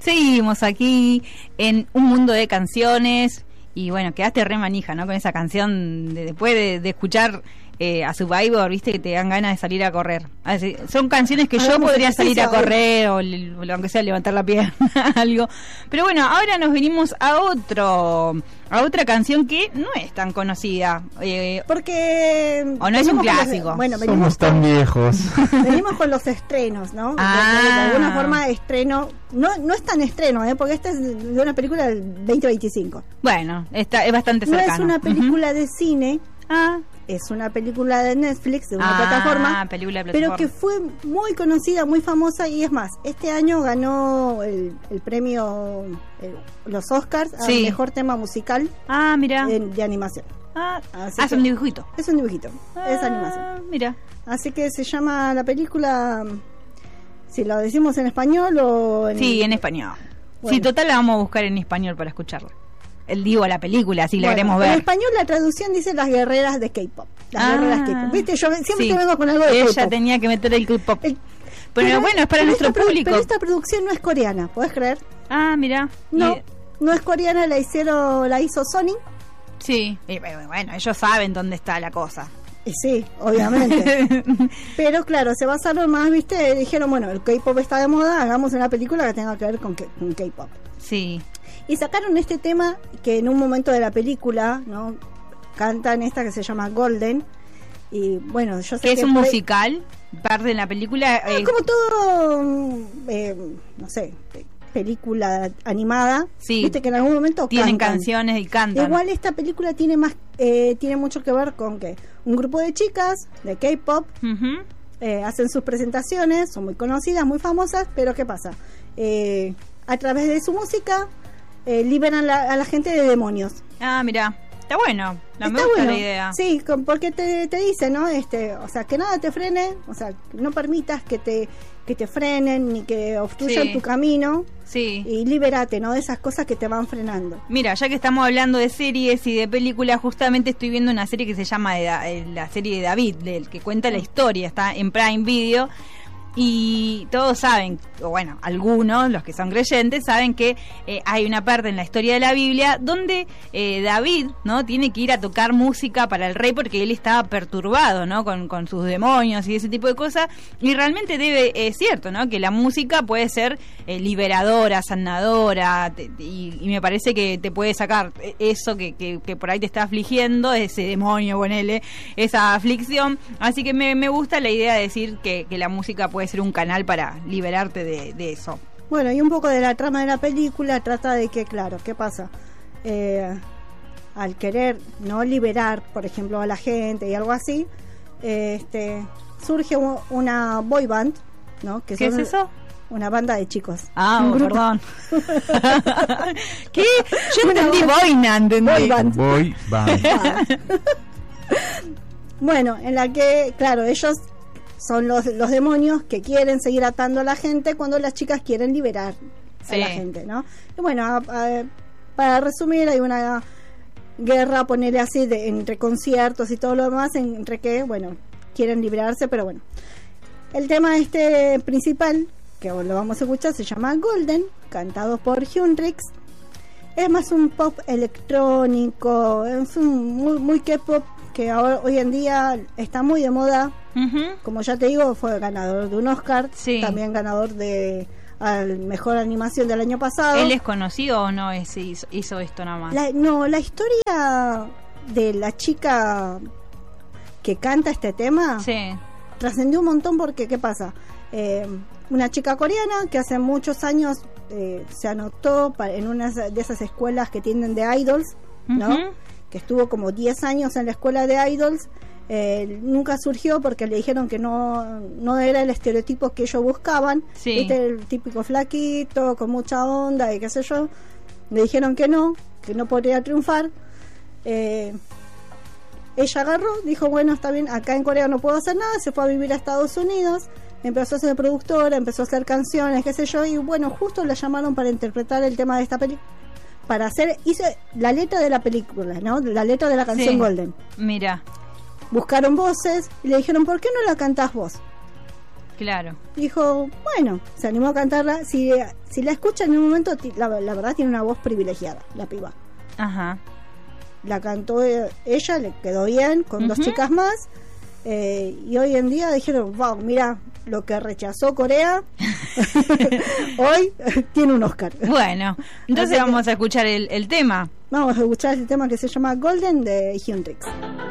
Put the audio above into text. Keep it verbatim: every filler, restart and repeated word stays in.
Seguimos aquí en un mundo de canciones y bueno, quedaste re manija, ¿no? Con esa canción de, después de, de escuchar eh, a Survivor, viste que te dan ganas de salir a correr. Así, son canciones que yo podría salir a correr o, o aunque sea levantar la pierna, algo. Pero bueno, ahora nos venimos a otro, a otra canción que no es tan conocida. Eh, Porque... O no es un clásico. Los, bueno, venimos Somos tan con, viejos. Venimos con los estrenos, ¿no? Ah. De, de, de alguna forma estreno... No no es tan estreno, ¿eh? Porque esta es de una película del veinte veinticinco. Bueno, está, es bastante cercano. No es una película uh-huh. de cine. Ah. Es una película de Netflix, de una ah, plataforma, película de plataforma, pero que fue muy conocida, muy famosa, y es más, este año ganó el, el premio, el, los Oscars, sí. al mejor tema musical ah, mira. De, de animación. Ah, ah es un dibujito. Es un dibujito, ah, es animación. Mira. Así que se llama la película, si lo decimos en español o en... Sí, en español. Bueno. Sí, total la vamos a buscar en español para escucharla. El digo la película, si bueno, la queremos ver. En español la traducción dice las guerreras de K-pop. Las ah, guerreras K-pop. Viste, yo siempre sí. te vengo con algo de Ella K-pop. tenía que meter el K-pop. El, pero, pero bueno, es para nuestro esta, público. Pero esta producción no es coreana, ¿podés creer? Ah, mira. No, y... no es coreana, la hicieron, la hizo Sony. Sí, y bueno, ellos saben dónde está la cosa. Y sí, obviamente. Pero claro, se basaron más, viste, dijeron, bueno, el K-pop está de moda, hagamos una película que tenga que ver con, con K-pop. Sí. Y sacaron este tema que en un momento de la película, ¿no? Cantan esta que se llama Golden. Y bueno, yo sé que es que un fue... musical, parte de la película. Ah, eh... como todo, eh, no sé, película animada. Sí. Viste que en algún momento tienen cantan. canciones y cantan. Igual esta película tiene más, eh, tiene mucho que ver con que un grupo de chicas de K-pop uh-huh. eh, hacen sus presentaciones, son muy conocidas, muy famosas, pero ¿qué pasa? Eh, a través de su música Eh, liberan la, a la gente de demonios. Ah, mira, está bueno, no está me gusta bueno. la idea. Sí, con, porque te, te dice, ¿no? Este, o sea, que nada te frene, o sea, no permitas que te que te frenen ni que obstruyan sí. tu camino. Sí. Y libérate, ¿no? De esas cosas que te van frenando. Mira, ya que estamos hablando de series y de películas, justamente estoy viendo una serie que se llama de, la serie de David, del que cuenta la historia, está en Prime Video. Y todos saben, o bueno, algunos, los que son creyentes, saben que eh, hay una parte en la historia de la Biblia donde eh, David, ¿no? Tiene que ir a tocar música para el rey porque él estaba perturbado, ¿no? Con, con sus demonios y ese tipo de cosas. Y realmente debe, es cierto, ¿no? Que la música puede ser eh, liberadora, sanadora, te, y, y me parece que te puede sacar eso que, que, que por ahí te está afligiendo, ese demonio, ponele, esa aflicción. Así que me, me gusta la idea de decir que, que la música puede ser un canal para liberarte de, de eso. Bueno, y un poco de la trama de la película trata de que, claro, ¿qué pasa? Eh, al querer no liberar, por ejemplo, a la gente y algo así, eh, este surge una boy band, ¿no? Que ¿Qué son es eso? Una banda de chicos. Ah, un oh, grupo. Perdón. ¿Qué? Yo entendí boina, entendí. Boy band. Boy band. Bueno, en la que, claro, ellos son los, los demonios que quieren seguir atando a la gente cuando las chicas quieren liberar sí. a la gente, ¿no? Y bueno, a, a, para resumir, hay una guerra, ponerle así, de, entre conciertos y todo lo demás, entre que, bueno, quieren liberarse, pero bueno. El tema este principal, que lo vamos a escuchar, se llama Golden, cantado por Hunrix. Es más un pop electrónico, es un muy, muy K-pop que ahora, hoy en día está muy de moda. Uh-huh. Como ya te digo, fue ganador de un Oscar, sí. también ganador de al mejor animación del año pasado. ¿Él es conocido o no es, hizo, hizo esto nada más? La, no, la historia de la chica que canta este tema sí. trascendió un montón porque, ¿qué pasa? Eh, una chica coreana que hace muchos años eh, se anotó para, en una de esas escuelas que tienen de idols, ¿no? Uh-huh. Que estuvo como diez años en la escuela de idols, eh, nunca surgió porque le dijeron que no no era el estereotipo que ellos buscaban, sí. ¿Viste? El típico flaquito, con mucha onda y qué sé yo, le dijeron que no, que no podría triunfar. Eh, ella agarró, dijo, bueno, está bien, acá en Corea no puedo hacer nada, se fue a vivir a Estados Unidos, empezó a ser productora, empezó a hacer canciones, qué sé yo, y bueno, justo la llamaron para interpretar el tema de esta película, para hacer, hizo la letra de la película, ¿no? La letra de la canción sí. Golden. Mira. Buscaron voces y le dijeron, ¿por qué no la cantás vos? Claro. Dijo, bueno, se animó a cantarla. Si, si la escuchan en un momento, la, la verdad tiene una voz privilegiada, la piba. Ajá. La cantó ella, le quedó bien, con uh-huh. dos chicas más. Eh, y hoy en día dijeron, wow, mira, lo que rechazó Corea, hoy tiene un Oscar. Bueno, entonces vamos a escuchar el, el tema. Vamos a escuchar el tema que se llama Golden de Hyuntrix.